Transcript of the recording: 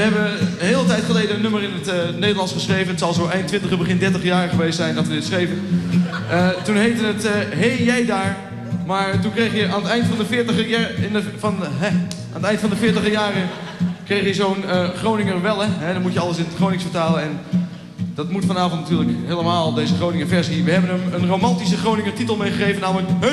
hebben een hele tijd geleden een nummer in het Nederlands geschreven. Het zal zo eind 20, begin 30 jaar geweest zijn dat we dit schreven. Toen heette het Hey jij daar. Maar toen kreeg je aan het eind van de 40er jaren kreeg je zo'n Groninger welle. Dan moet je alles in het Gronings vertalen. En dat moet vanavond natuurlijk helemaal, deze Groninger versie. We hebben hem een romantische Groninger titel meegegeven, namelijk